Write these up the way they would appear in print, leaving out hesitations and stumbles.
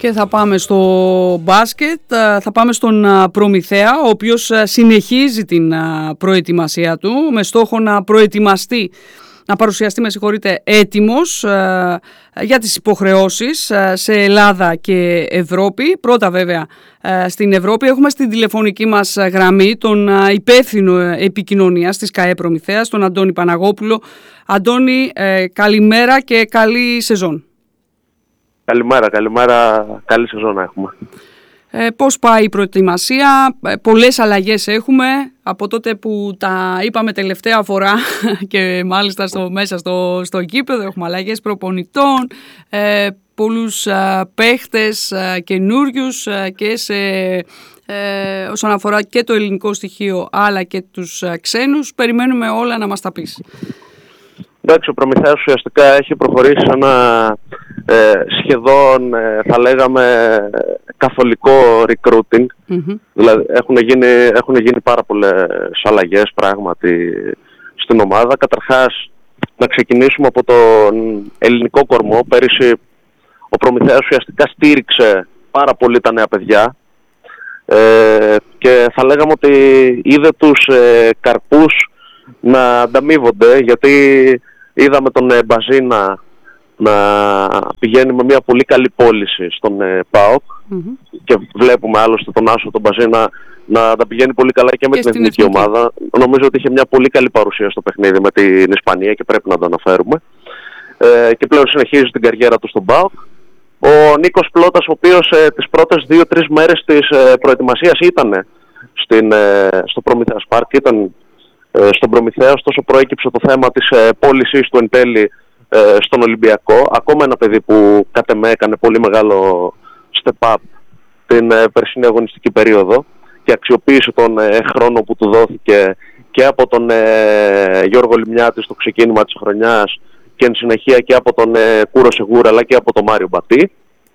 Και θα πάμε στο μπάσκετ, θα πάμε στον Προμηθέα, ο οποίος συνεχίζει την προετοιμασία του με στόχο να προετοιμαστεί, να παρουσιαστεί, έτοιμος για τις υποχρεώσεις σε Ελλάδα και Ευρώπη. Πρώτα βέβαια στην Ευρώπη έχουμε στην τηλεφωνική μας γραμμή τον υπεύθυνο επικοινωνίας της ΚΑΕ Προμηθέας, τον Αντώνη Παναγόπουλο. Αντώνη, καλημέρα και καλή σεζόν. Καλημέρα, καλή σεζόν να έχουμε. Πώς πάει η προετοιμασία? Πολλές αλλαγές έχουμε από τότε που τα είπαμε τελευταία φορά και μάλιστα μέσα στο γήπεδο. Έχουμε αλλαγές προπονητών, πολλούς παίχτες καινούριους και όσον αφορά και το ελληνικό στοιχείο αλλά και τους ξένους. Περιμένουμε όλα να μας τα πεις. Εντάξει, ο Προμηθέας ουσιαστικά έχει προχωρήσει σε ένα σχεδόν, θα λέγαμε, καθολικό recruiting. Δηλαδή έχουν γίνει πάρα πολλές αλλαγές πράγματι στην ομάδα. Καταρχάς, να ξεκινήσουμε από τον ελληνικό κορμό. Πέρυσι ο Προμηθέας ουσιαστικά στήριξε πάρα πολύ τα νέα παιδιά και θα λέγαμε ότι είδε τους καρπούς να ανταμείβονται, γιατί είδαμε τον Μπαζίνα να πηγαίνει με μια πολύ καλή πώληση στον ΠΑΟΚ και βλέπουμε άλλωστε τον Άσο τον Μπαζίνα να τα πηγαίνει πολύ καλά και με την εθνική ομάδα. Νομίζω ότι είχε μια πολύ καλή παρουσία στο παιχνίδι με την Ισπανία και πρέπει να το αναφέρουμε. Και πλέον συνεχίζει την καριέρα του στον ΠΑΟΚ. Ο Νίκος Πλώτας, ο οποίος τις πρώτες 2-3 μέρες της προετοιμασίας ήταν στο Προμηθέας Πάρκ, ήταν στον Προμηθέα, ωστόσο προέκυψε το θέμα της πώλησής του εν τέλει στον Ολυμπιακό. Ακόμα ένα παιδί που κατ' εμέ έκανε πολύ μεγάλο step up την περσινή αγωνιστική περίοδο και αξιοποίησε τον χρόνο που του δόθηκε και από τον Γιώργο Λιμιάτη στο ξεκίνημα της χρονιάς και εν συνεχεία και από τον Κούρο Σεγούρα αλλά και από τον Μάριο Μπατή.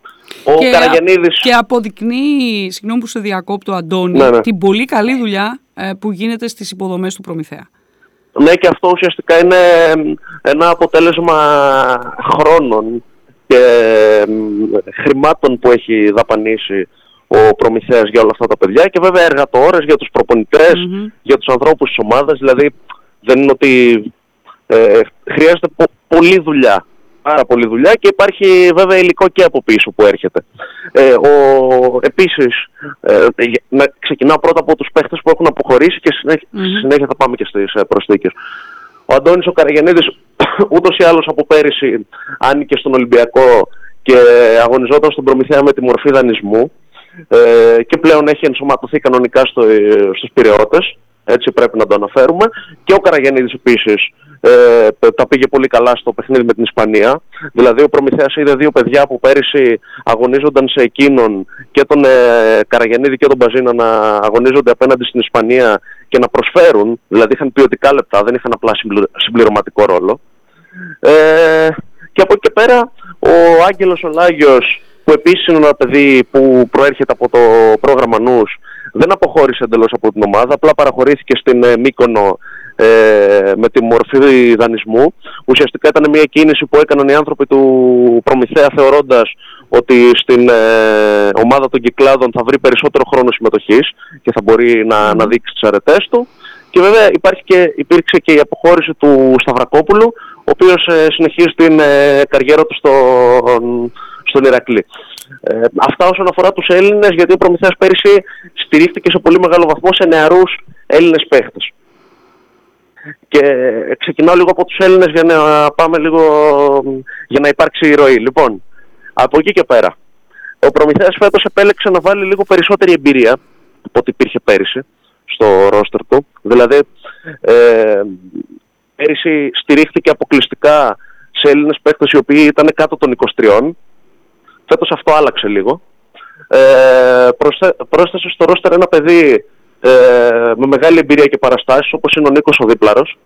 Και αποδεικνύει, συγγνώμη που σε διακόπτω Αντώνη, την πολύ καλή δουλειά που γίνεται στις υποδομές του Προμηθέα. Ναι, και αυτό ουσιαστικά είναι ένα αποτέλεσμα χρόνων και χρημάτων που έχει δαπανίσει ο Προμηθέας για όλα αυτά τα παιδιά και βέβαια εργατόρες για τους προπονητές, για τους ανθρώπους της ομάδας. Δηλαδή δεν είναι ότι χρειάζεται πολλή δουλειά. Πάρα πολλή δουλειά και υπάρχει βέβαια υλικό και από πίσω που έρχεται. Επίσης, να ξεκινάω πρώτα από τους παίχτες που έχουν αποχωρήσει και συνέχεια θα πάμε και στις προσθήκες. Ο Αντώνης ο Καραγιαννίδης ούτως ή άλλως από πέρυσι άνοικε στον Ολυμπιακό και αγωνιζόταν στον Προμηθέα με τη μορφή δανεισμού και πλέον έχει ενσωματωθεί κανονικά στους Πειραιώτες. Έτσι πρέπει να το αναφέρουμε. Και ο Καραγιαννίδης επίσης τα πήγε πολύ καλά στο παιχνίδι με την Ισπανία. Δηλαδή ο Προμηθέας είδε δύο παιδιά που πέρυσι αγωνίζονταν σε εκείνον και τον Καραγιαννίδη και τον Μπαζίνα να αγωνίζονται απέναντι στην Ισπανία και να προσφέρουν. Δηλαδή είχαν ποιοτικά λεπτά, δεν είχαν απλά συμπληρωματικό ρόλο. Και από εκεί και πέρα ο Άγγελος ο Λάγιος, που επίσης είναι ένα παιδί που προέρχεται από το πρόγραμμα Νους, δεν αποχώρησε εντελώς από την ομάδα, απλά παραχωρήθηκε στην Μύκονο με τη μορφή δανεισμού. Ουσιαστικά ήταν μια κίνηση που έκαναν οι άνθρωποι του Προμηθέα θεωρώντας ότι στην ομάδα των Κυκλάδων θα βρει περισσότερο χρόνο συμμετοχής και θα μπορεί να δείξει τις αρετές του. Και βέβαια υπήρξε και η αποχώρηση του Σταυρακόπουλου, ο οποίος συνεχίζει την καριέρα του στον Ηρακλή. Αυτά όσον αφορά τους Έλληνες, γιατί ο Προμηθέας πέρυσι στηρίχθηκε σε πολύ μεγάλο βαθμό σε νεαρούς Έλληνες παίχτες. Και ξεκινάω λίγο από τους Έλληνες για να πάμε λίγο για να υπάρξει ροή. Λοιπόν, από εκεί και πέρα, ο Προμηθέας φέτος επέλεξε να βάλει λίγο περισσότερη εμπειρία από ό,τι υπήρχε πέρυσι στο ρόστερ του. Δηλαδή, πέρυσι στηρίχθηκε αποκλειστικά σε Έλληνες παίχτες οι οποίοι ήταν κάτω των 23. Φέτος αυτό άλλαξε λίγο. Πρόσθεσε στο ρόστερ ένα παιδί με μεγάλη εμπειρία και παραστάσεις, όπως είναι ο Νίκος ο Δίπλαρος.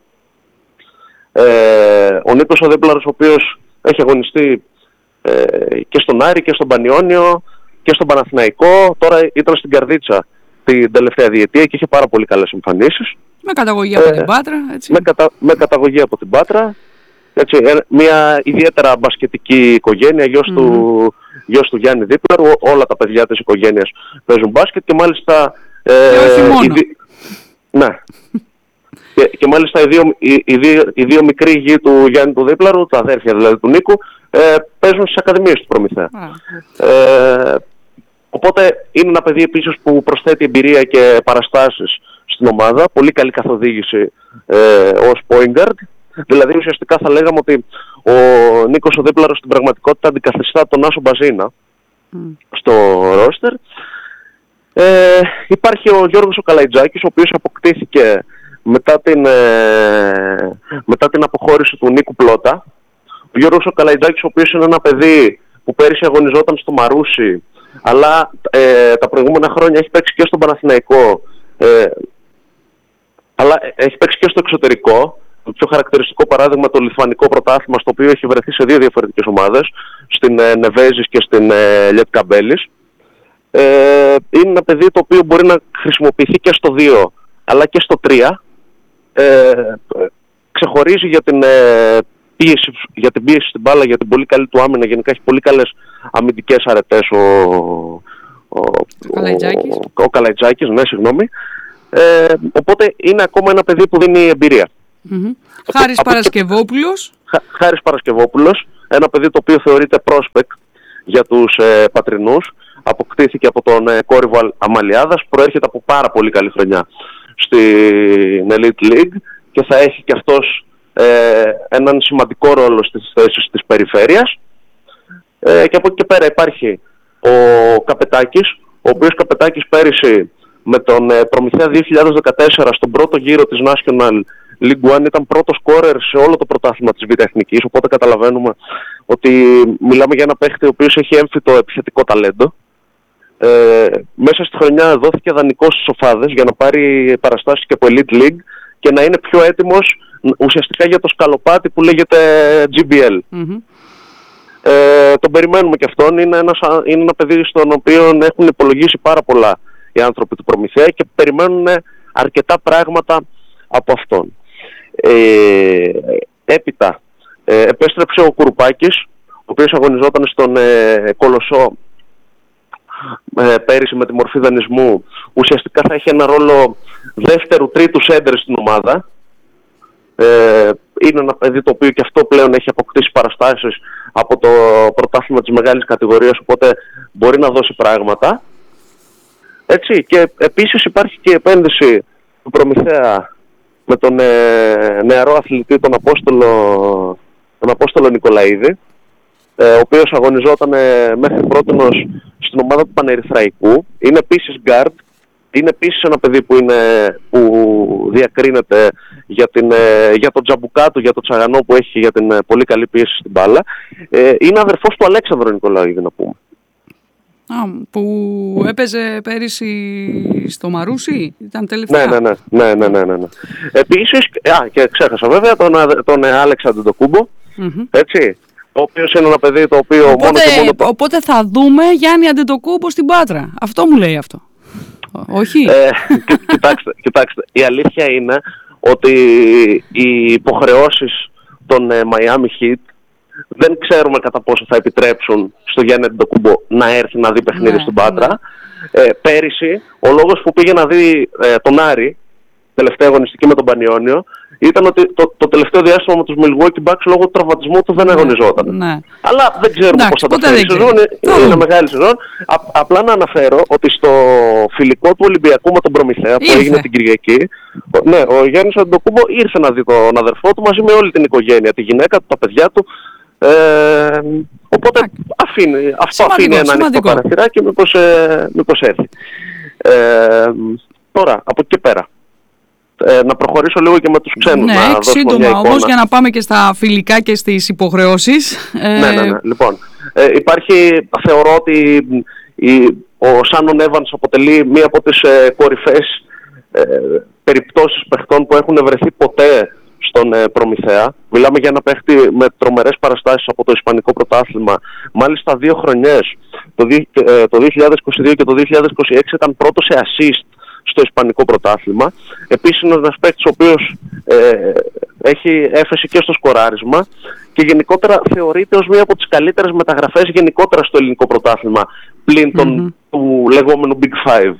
Ο Νίκος ο Δίπλαρος, ο οποίος έχει αγωνιστεί και στον Άρη και στον Πανιόνιο και στον Παναθηναϊκό. Τώρα ήταν στην Καρδίτσα την τελευταία διετία και είχε πάρα πολύ καλές εμφανίσεις. Με καταγωγή από την Πάτρα, έτσι. Με καταγωγή από την Πάτρα. Έτσι, μια ιδιαίτερα μπασκετική οικογένεια, γιος του γιος του Γιάννη Δίπλαρου, όλα τα παιδιά της οικογένειας παίζουν μπάσκετ και μάλιστα... όχι μόνο. Ναι. Και μάλιστα οι δύο μικροί γη του Γιάννη του Δίπλαρου, τα αδέρφια δηλαδή του Νίκου, παίζουν στις ακαδημίες του Προμηθέα. Οπότε είναι ένα παιδί επίσης που προσθέτει εμπειρία και παραστάσεις στην ομάδα, πολύ καλή καθοδήγηση ως point guard. Δηλαδή ουσιαστικά θα λέγαμε ότι ο Νίκος ο Δίπλαρος στην πραγματικότητα αντικαθιστά τον Άσο Μπαζίνα στο ρόστερ. Υπάρχει ο Γιώργος ο Καλαϊτζάκης, ο οποίος αποκτήθηκε μετά την αποχώρηση του Νίκου Πλότα. Ο Γιώργος ο Καλαϊτζάκης, ο οποίος είναι ένα παιδί που πέρυσι αγωνιζόταν στο Μαρούσι, αλλά τα προηγούμενα χρόνια έχει παίξει και στον Παναθηναϊκό, αλλά έχει παίξει και στο εξωτερικό. Το πιο χαρακτηριστικό παράδειγμα το λιθουανικό πρωτάθλημα, στο οποίο έχει βρεθεί σε δύο διαφορετικές ομάδες, στην Νεβέζης και στην Λιετκαμπέλης. Είναι ένα παιδί το οποίο μπορεί να χρησιμοποιηθεί και στο 2 αλλά και στο 3. Ξεχωρίζει για την πίεση στην μπάλα, για την πολύ καλή του άμυνα. Γενικά έχει πολύ καλές αμυντικές αρετές ο Καλαϊτζάκης, ναι, συγγνώμη. Οπότε είναι ακόμα ένα παιδί που δίνει εμπειρία. Χάρης Παρασκευόπουλος. Χάρης Παρασκευόπουλος, ένα παιδί το οποίο θεωρείται prospect για τους πατρινούς. Αποκτήθηκε από τον Κόρυβο Αμαλιάδας, προέρχεται από πάρα πολύ καλή χρονιά στην Elite League και θα έχει και αυτός έναν σημαντικό ρόλο στις θέσεις της περιφέρειας. Και από εκεί και πέρα υπάρχει ο Καπετάκης, ο οποίος Καπετάκης πέρυσι με τον Προμηθέα 2014 στον πρώτο γύρο της National League One ήταν πρώτος σκόρερ σε όλο το πρωτάθλημα της Β' Εθνικής, οπότε καταλαβαίνουμε ότι μιλάμε για ένα παίχτη ο οποίος έχει έμφυτο επιθετικό ταλέντο. Μέσα στη χρονιά δόθηκε δανεικός στις Σοφάδες για να πάρει παραστάσεις και από Elite League και να είναι πιο έτοιμος ουσιαστικά για το σκαλοπάτι που λέγεται GBL. Τον περιμένουμε και αυτόν. Είναι ένα παιδί στον οποίο έχουν υπολογίσει πάρα πολλά οι άνθρωποι του Προμηθέα και περιμένουν αρκετά πράγματα από αυτόν. Έπειτα επέστρεψε ο Κουρουπάκης, ο οποίος αγωνιζόταν στον Κολοσσό πέρυσι με τη μορφή δανεισμού. Ουσιαστικά θα έχει ένα ρόλο δεύτερου-τρίτου σέντερ στην ομάδα. Είναι ένα παιδί το οποίο και αυτό πλέον έχει αποκτήσει παραστάσεις από το πρωτάθλημα της μεγάλης κατηγορίας, οπότε μπορεί να δώσει πράγματα. Έτσι, και επίσης υπάρχει και η επένδυση του Προμηθέα με τον νεαρό αθλητή, τον Απόστολο Νικολαίδη, ο οποίος αγωνιζόταν μέχρι πρότινος στην ομάδα του Πανερυθραϊκού. Είναι επίσης guard. Είναι επίσης ένα παιδί που διακρίνεται για τον τζαμπουκά του, για το τσαγανό που έχει, για την πολύ καλή πίεση στην μπάλα. Είναι αδερφός του Αλέξανδρου Νικολαίδη, να πούμε. Που έπαιζε πέρυσι στο Μαρούσι, ήταν τελευταία. Ναι. Επίσης, και ξέχασα βέβαια τον Άλεξ Αντετοκούμπο, έτσι, ο οποίος είναι ένα παιδί το οποίο οπότε θα δούμε Γιάννη Αντετοκούμπο στην Πάτρα. Αυτό μου λέει αυτό. Όχι. Κοιτάξτε, η αλήθεια είναι ότι οι υποχρεώσεις των Miami Heat δεν ξέρουμε κατά πόσο θα επιτρέψουν στο Γιάννη Αντετοκούμπο να έρθει να δει παιχνίδι στην Πάτρα. Πέρυσι, ο λόγος που πήγε να δει τον Άρη, τελευταία αγωνιστική με τον Πανιόνιο, ήταν ότι το τελευταίο διάστημα με τους Milwaukee Bucks λόγω του τραυματισμού του δεν αγωνιζόταν. Ναι. Αλλά δεν ξέρουμε πώς θα το φέρει η σεζόν. Είναι μεγάλη σεζόν. Απλά να αναφέρω ότι στο φιλικό του Ολυμπιακού με τον Προμηθέα που έγινε την Κυριακή, ο Γιάννης Αντετοκούμπο ήρθε να δει τον αδερφό του μαζί με όλη την οικογένεια, τη γυναίκα του, τα παιδιά του. Οπότε αυτό αφήνει ένα ανοιχτό παραθυράκι μήπως έρθει. Τώρα, από εκεί και πέρα, να προχωρήσω λίγο και με τους ξένους. Ναι, σύντομα όμως για να πάμε και στα φιλικά και στις υποχρεώσεις. Ναι. Λοιπόν, θεωρώ ότι ο Σάνον Evans αποτελεί μία από τις κορυφαίες περιπτώσεις παιχτών που έχουν βρεθεί ποτέ στον Προμηθέα. Μιλάμε για ένα παίχτη με τρομερές παραστάσεις από το Ισπανικό πρωτάθλημα. Μάλιστα 2 χρονιές, το 2022 και το 2026 ήταν πρώτος σε assist στο Ισπανικό πρωτάθλημα. Επίσης είναι ένας παίκτης ο οποίος έχει έφεση και στο σκοράρισμα και γενικότερα θεωρείται ως μία από τις καλύτερες μεταγραφές γενικότερα στο ελληνικό πρωτάθλημα πλην του λεγόμενου Big Five,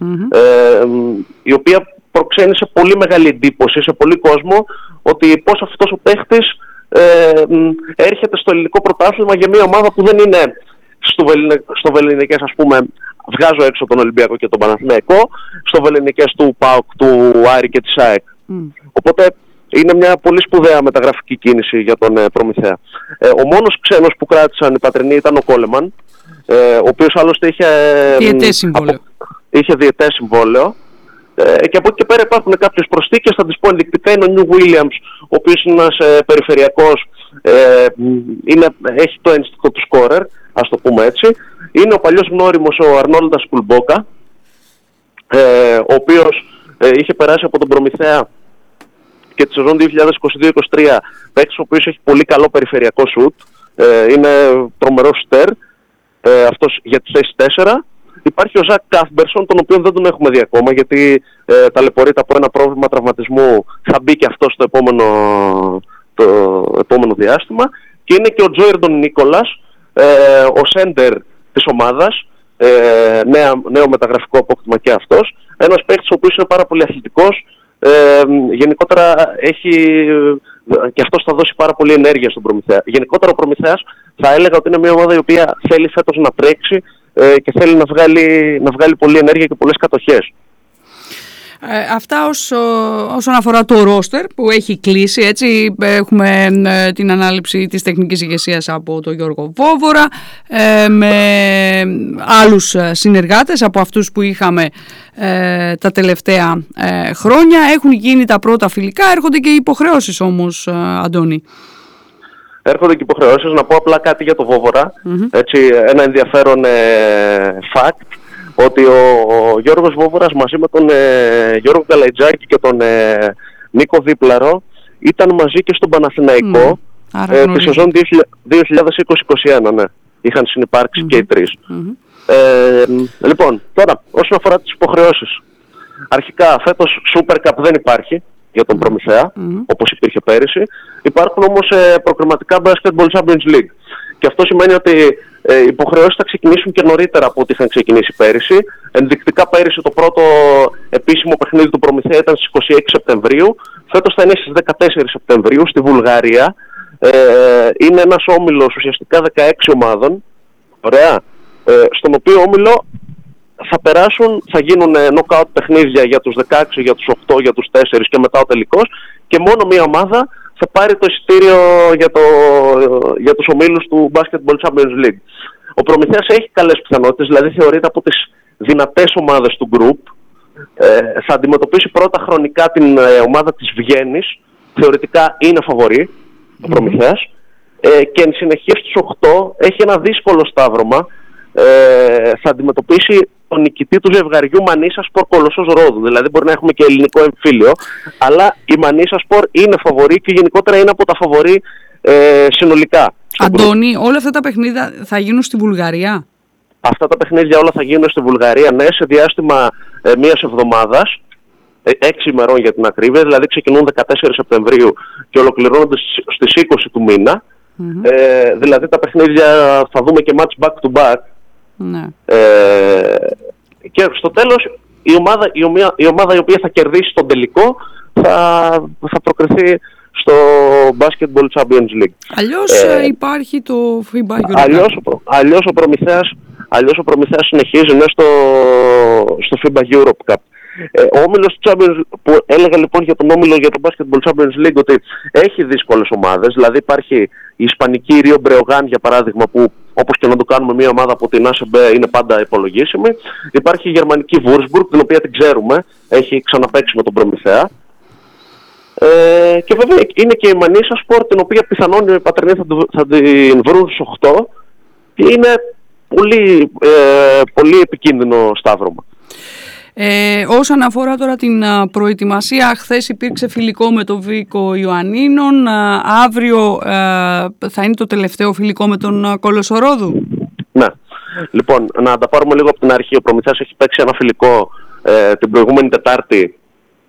η οποία προξένησε πολύ μεγάλη εντύπωση σε πολύ κόσμο ότι πώς αυτός ο παίχτης έρχεται στο ελληνικό πρωτάθλημα για μια ομάδα που δεν είναι στο βελληνικές, ας πούμε, βγάζω έξω τον Ολυμπιακό και τον Παναθηναϊκό, στο βελληνικές του ΠΑΟΚ, του Άρη και της ΑΕΚ. Οπότε είναι μια πολύ σπουδαία μεταγραφική κίνηση για τον Προμηθέα. Ο μόνος ξένος που κράτησαν οι πατρινοί ήταν ο Κόλεμαν, ο οποίος άλλωστε είχε διετές συμβόλαιο. Και από εκεί και πέρα υπάρχουν κάποιες προσθήκες, θα τις πω ενδεικτικά. Είναι ο Νιου Βίλιαμς, ο οποίος είναι ένας περιφερειακός, έχει το ένστικτο του σκόρερ, ας το πούμε έτσι. Είναι ο παλιός γνώριμος ο Αρνόλντα Σκουλμπόκα, ο οποίος είχε περάσει από τον Προμηθέα και τη σεζόν 2022-2023, παίκτης ο οποίος έχει πολύ καλό περιφερειακό σουτ, είναι τρομερός σουτέρ, αυτός για τη θέση 4. Υπάρχει ο Ζακ Κάθμπερσον, τον οποίο δεν τον έχουμε δει ακόμα, γιατί ταλαιπωρείται από ένα πρόβλημα τραυματισμού. Θα μπει και αυτό στο επόμενο διάστημα. Και είναι και ο Τζόιρντον Νίκολας, ο σέντερ της ομάδας, νέο μεταγραφικό απόκτημα και αυτός. Ένας παίκτης ο οποίος είναι πάρα πολύ αθλητικός. Γενικότερα και αυτός θα δώσει πάρα πολύ ενέργεια στον Προμηθέα. Γενικότερα ο Προμηθέας θα έλεγα ότι είναι μια ομάδα η οποία θέλει φέτος να τρέξει και θέλει να βγάλει πολλή ενέργεια και πολλές κατοχές. Αυτά όσον αφορά το ρόστερ που έχει κλείσει, έτσι. Έχουμε την ανάληψη της τεχνικής ηγεσίας από τον Γιώργο Βόβορα, με άλλους συνεργάτες από αυτούς που είχαμε τα τελευταία χρόνια. Έχουν γίνει τα πρώτα φιλικά, έρχονται και οι υποχρεώσεις όμως, Αντώνη. Έρχονται και υποχρεώσεις. Να πω απλά κάτι για το Βόβορα, έτσι, ένα ενδιαφέρον fact, ότι ο Γιώργος Βόβορας μαζί με τον Γιώργο Καλαϊτζάκη και τον Νίκο Δίπλαρο ήταν μαζί και στον Παναθηναϊκό τη σεζόν 2020-2021, ναι. Είχαν συνυπάρξει και οι τρεις. Λοιπόν, τώρα όσον αφορά τις υποχρεώσεις, αρχικά φέτος Super Cup δεν υπάρχει για τον Προμηθέα, όπως υπήρχε πέρυσι. Υπάρχουν όμως προκριματικά Basketball Champions League. Και αυτό σημαίνει ότι οι υποχρεώσεις θα ξεκινήσουν και νωρίτερα από ό,τι είχαν ξεκινήσει πέρυσι. Ενδεικτικά πέρυσι το πρώτο επίσημο παιχνίδι του Προμηθέα ήταν στις 26 Σεπτεμβρίου. Φέτος θα είναι στις 14 Σεπτεμβρίου στη Βουλγαρία. Είναι ένας όμιλος ουσιαστικά 16 ομάδων. Ωραία. Στον οποίο όμιλο θα γίνουν knockout παιχνίδια για τους 16, για τους 8, για τους 4 και μετά ο τελικός. Και μόνο μία ομάδα θα πάρει το εισιτήριο για τους ομίλους του Basketball Champions League. Ο Προμηθέας έχει καλές πιθανότητες, δηλαδή θεωρείται από τις δυνατές ομάδες του group. Θα αντιμετωπίσει πρώτα χρονικά την ομάδα της Βιέννης, θεωρητικά είναι φαβορί ο Προμηθέας, και εν συνεχεία στους 8 έχει ένα δύσκολο σταύρωμα. Θα αντιμετωπίσει τον νικητή του ζευγαριού Μανίσασπορ Κολοσσός Ρόδου. Δηλαδή μπορεί να έχουμε και ελληνικό εμφύλιο, αλλά η Μανίσασπορ είναι φαβορί και γενικότερα είναι από τα φαβορί συνολικά. Αντώνη, όλα αυτά τα παιχνίδια θα γίνουν στη Βουλγαρία? Αυτά τα παιχνίδια όλα θα γίνουν στη Βουλγαρία, ναι, σε διάστημα μιας εβδομάδας, 6 ημερών για την ακρίβεια, δηλαδή ξεκινούν 14 Σεπτεμβρίου και ολοκληρώνονται στις 20 του μήνα. Δηλαδή τα παιχνίδια θα δούμε και match back to back. Και στο τέλος η ομάδα η οποία θα κερδίσει τον τελικό θα προκριθεί στο Basketball Champions League. Αλλιώς υπάρχει το FIBA Europe. Αλλιώς ο Προμηθέας συνεχίζει στο FIBA Europe Cup. Ο όμιλος του Champions, που έλεγα λοιπόν για τον όμιλο για το Basketball Champions League, ότι έχει δύσκολες ομάδες. Δηλαδή υπάρχει η Ισπανική Ρίο Μπρεογάν, για παράδειγμα, που όπως και να το κάνουμε μια ομάδα από την ΑΣΕΜΠΕ είναι πάντα υπολογίσιμη. Υπάρχει η Γερμανική Würzburg, την οποία την ξέρουμε, έχει ξαναπαίξει με τον Προμηθέα. Και βέβαια είναι και η Μανίσασπορ, την οποία πιθανόν οι πατρινοί θα την βρουν στους 8, και είναι πολύ επικίνδυνο σταύρωμα. Όσον αφορά τώρα την προετοιμασία, χθες υπήρξε φιλικό με τον Βίκο Ιωαννίνων. Αύριο θα είναι το τελευταίο φιλικό με τον Κόλοσσο Ρόδου. Ναι. Λοιπόν, να τα πάρουμε λίγο από την αρχή. Ο Προμηθέας έχει παίξει ένα φιλικό την προηγούμενη Τετάρτη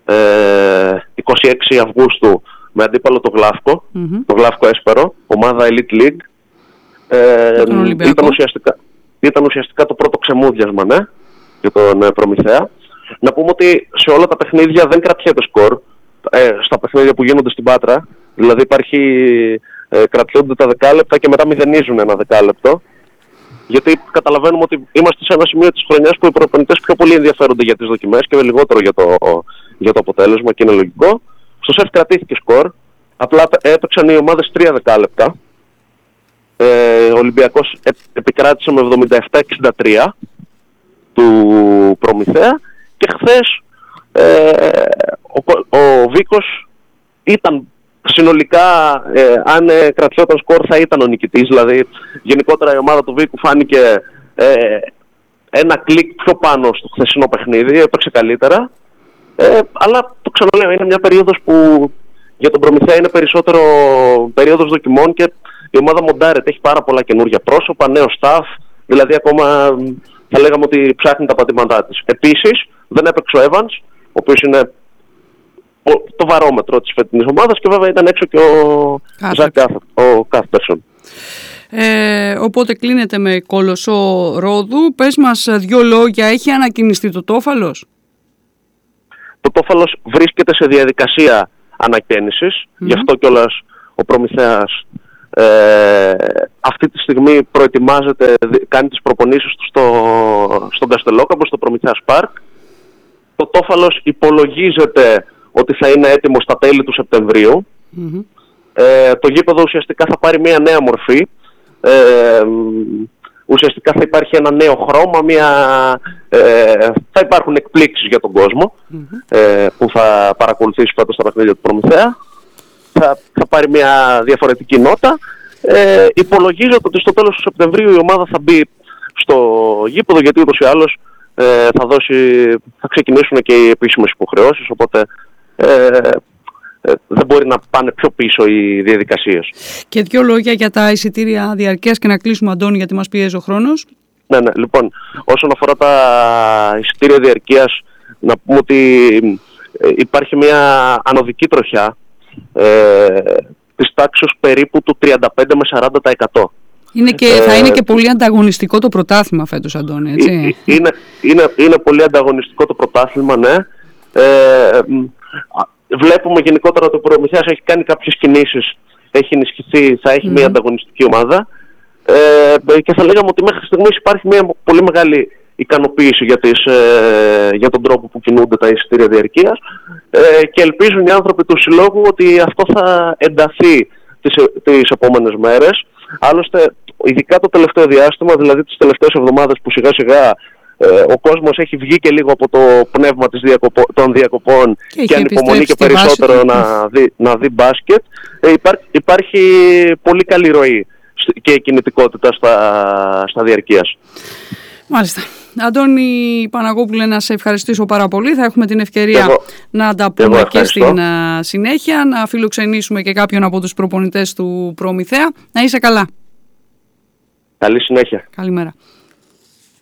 26 Αυγούστου με αντίπαλο το Γλάφκο, το Γλάφκο Έσπερο, ομάδα Elite League. Ήταν ουσιαστικά το πρώτο ξεμούδιασμα, ναι, για τον Προμηθέα. Να πούμε ότι σε όλα τα παιχνίδια δεν κρατιέται σκορ, στα παιχνίδια που γίνονται στην Πάτρα. Δηλαδή κρατιούνται τα δεκάλεπτα και μετά μηδενίζουν ένα δεκάλεπτο. Γιατί καταλαβαίνουμε ότι είμαστε σε ένα σημείο της χρονιάς που οι προπονητές πιο πολύ ενδιαφέρονται για τις δοκιμές και λιγότερο για το αποτέλεσμα, και είναι λογικό. Στο σεφ κρατήθηκε σκορ, απλά έπαιξαν οι ομάδες 3 δεκάλεπτα. Ο Ολυμπιακός επικράτησε με 77-63 του Προμηθέα, και χθες ο Βίκος ήταν συνολικά, αν κρατιόταν σκορ θα ήταν ο νικητής. Δηλαδή γενικότερα η ομάδα του Βίκου φάνηκε ένα κλικ πιο πάνω στο χθεσινό παιχνίδι, έπαιξε καλύτερα, αλλά το ξαναλέω, είναι μια περίοδος που για τον Προμηθέα είναι περισσότερο περίοδος δοκιμών και η ομάδα μοντάρεται, έχει πάρα πολλά καινούργια πρόσωπα, νέο staff, δηλαδή ακόμα θα λέγαμε ότι ψάχνει τα πατήματά της. Επίσης δεν έπαιξε ο Evans, ο οποίος είναι το βαρόμετρο της φετινής ομάδας, και βέβαια ήταν έξω και ο Κάθπερσον. Οπότε κλείνεται με Κολοσσό Ρόδου. Πες μας 2 λόγια, έχει ανακοινιστεί το Τόφαλος? Το Τόφαλος βρίσκεται σε διαδικασία ανακαίνησης, γι' αυτό κιόλας ο Προμηθέας αυτή τη στιγμή προετοιμάζεται, κάνει τις προπονήσεις του στον Καστελόκαμπο, στο Προμηθέας Πάρκ. Το Τόφαλος υπολογίζεται ότι θα είναι έτοιμο στα τέλη του Σεπτεμβρίου. Το γήπεδο ουσιαστικά θα πάρει μια νέα μορφή. Ουσιαστικά θα υπάρχει ένα νέο χρώμα, θα υπάρχουν εκπλήξεις για τον κόσμο που θα παρακολουθήσει φέτος τα παιχνίδια του Προμηθέα. Θα πάρει μια διαφορετική νότα. Υπολογίζεται ότι στο τέλος του Σεπτεμβρίου η ομάδα θα μπει στο γήπεδο, γιατί ούτως ή άλλως θα ξεκινήσουν και οι επίσημες υποχρεώσεις, οπότε δεν μπορεί να πάνε πιο πίσω οι διαδικασίες. Και 2 λόγια για τα εισιτήρια διαρκείας και να κλείσουμε, Αντώνη, γιατί μας πιέζει ο χρόνος. Ναι, λοιπόν, όσον αφορά τα εισιτήρια διαρκείας, να πούμε ότι υπάρχει μια ανωδική τροχιά της τάξης περίπου του 35 με 40%. Θα είναι και πολύ ανταγωνιστικό το πρωτάθλημα φέτος, Αντώνη, έτσι? Είναι πολύ ανταγωνιστικό το πρωτάθλημα, ναι. Βλέπουμε γενικότερα ότι ο Προμηθέας έχει κάνει κάποιες κινήσεις, έχει ενισχυθεί, θα έχει μια ανταγωνιστική ομάδα, και θα λέγαμε ότι μέχρι στιγμής υπάρχει μια πολύ μεγάλη ικανοποίηση για τον τρόπο που κινούνται τα εισιτήρια διαρκείας, και ελπίζουν οι άνθρωποι του συλλόγου ότι αυτό θα ενταθεί τις επόμενες μέρες. Άλλωστε, ειδικά το τελευταίο διάστημα, δηλαδή τις τελευταίες εβδομάδες που σιγά σιγά ο κόσμος έχει βγει και λίγο από το πνεύμα των διακοπών και ανυπομονεί και περισσότερο να δει μπάσκετ, υπάρχει πολύ καλή ροή και κινητικότητα στα διαρκείας. Μάλιστα. Αντώνη Παναγόπουλε, να σε ευχαριστήσω πάρα πολύ. Θα έχουμε την ευκαιρία να τα πούμε και στην συνέχεια, να φιλοξενήσουμε και κάποιον από τους προπονητές του Προμηθέα. Να είσαι καλά. Καλή συνέχεια. Καλημέρα.